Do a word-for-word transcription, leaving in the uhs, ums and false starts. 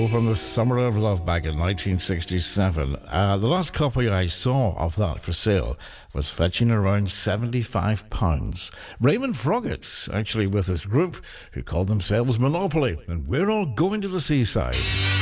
Soul from the Summer of Love back in nineteen sixty-seven. Uh, the last copy I saw of that for sale was fetching around seventy-five pounds. Raymond Froggatt's actually with this group who called themselves Monopoly, and we're all going to the seaside.